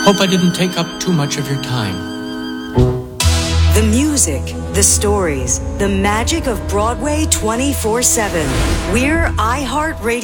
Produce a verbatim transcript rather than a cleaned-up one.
Hope I didn't take up too much of your time. The music, the stories, the magic of Broadway twenty-four seven. We're iHeartRadio.